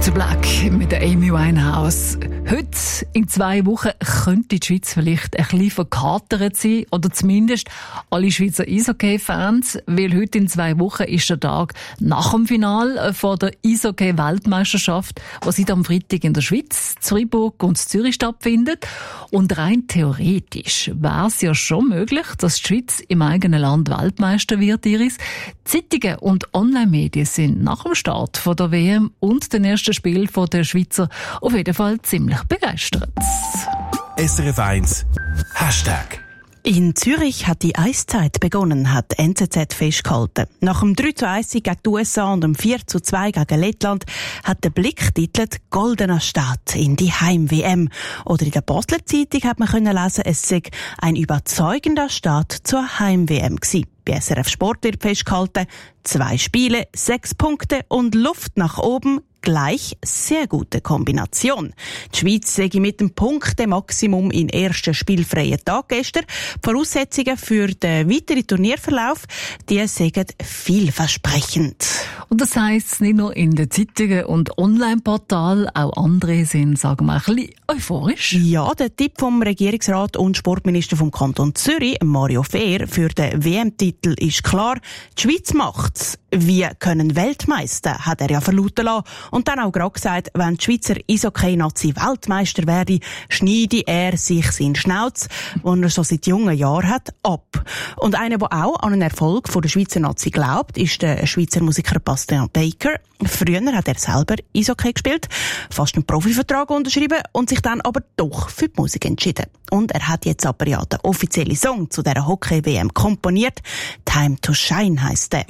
to Black mit der Amy Winehouse. Heute, in 2 Wochen, könnte die Schweiz vielleicht ein bisschen verkatert sein. Oder zumindest alle Schweizer Eishockey-Fans. Weil heute in 2 Wochen ist der Tag nach dem Finale von der Eishockey-Weltmeisterschaft, die seit am Freitag in der Schweiz, Freiburg und Zürich stattfindet. Und rein theoretisch wäre es ja schon möglich, dass die Schweiz im eigenen Land Weltmeister wird, Iris. Zeitungen und Online-Medien sind nach dem Start von der WM und dem ersten Spiel von der Schweizer auf jeden Fall ziemlich begeistert. SRF 1 Hashtag. In Zürich hat die Eiszeit begonnen, hat die NZZ festgehalten. Nach dem 3:1 gegen die USA und dem 4:2 gegen Lettland hat der Blick titelt «Goldener Start in die Heim-WM». Oder in der Basler Zeitung hat man können lesen, es sei ein überzeugender Start zur Heim-WM gewesen. Bei SRF Sport wird festgehalten, 2 Spiele, 6 Punkte und Luft nach oben, gleich sehr gute Kombination. Die Schweiz sei mit dem Punktemaximum im ersten spielfreien Tag gestern. Die Voraussetzungen für den weiteren Turnierverlauf, die seien vielversprechend. Und das heisst nicht nur in den Zeitungen und Online-Portalen, auch andere sind, sagen wir, ein bisschen euphorisch. Ja, der Tipp vom Regierungsrat und Sportminister vom Kanton Zürich, Mario Fehr, für den WM-Titel ist klar, die Schweiz macht's. Wir können Weltmeister, hat er ja verlauten lassen. Und dann auch gerade gesagt, wenn die Schweizer Eishockey-Nazi Weltmeister werde, schneide er sich seinen Schnauz, den er schon seit jungen Jahren hat, ab. Und einer, der auch an einen Erfolg der Schweizer Nazi glaubt, ist der Schweizer Musiker Bastian Baker. Früher hat er selber Eishockey gespielt, fast einen Profivertrag unterschrieben und sich dann aber doch für die Musik entschieden. Und er hat jetzt aber ja den offiziellen Song zu dieser Hockey-WM komponiert. «Time to Shine» heisst der.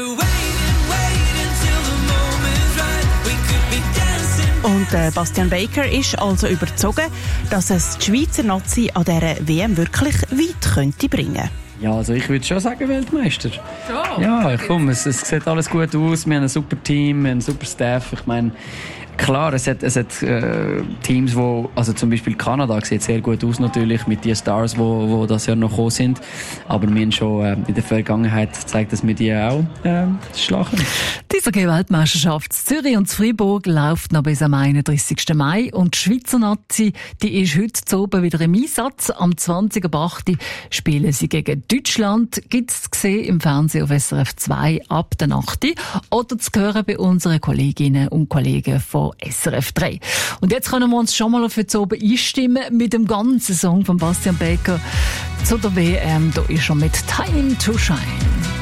Und Bastian Baker ist also überzeugt, dass es die Schweizer Nazi an dieser WM wirklich weit könnte bringen. Ja, also ich würde schon sagen Weltmeister. Ja, komm, es sieht alles gut aus, wir haben ein super Team, wir haben einen super Staff. Ich meine, klar, es hat Teams, wo, also zum Beispiel Kanada sieht sehr gut aus natürlich, mit den Stars, wo das Jahr noch gekommen sind. Aber wir haben schon in der Vergangenheit gezeigt, dass wir die auch schlagen. Die Eishockey-Weltmeisterschaft Zürich und Freiburg läuft noch bis am 31. Mai. Und die Schweizer Nazi, die ist heute zu oben wieder im Einsatz. Am 20.08. spielen sie gegen Deutschland. Gibt's zu sehen im Fernsehen auf SRF 2 ab der 8. Oder zu hören bei unseren Kolleginnen und Kollegen von SRF 3. Und jetzt können wir uns schon mal für zu oben einstimmen mit dem ganzen Song von Bastian Baker zu der WM. Da ist er mit «Time to Shine».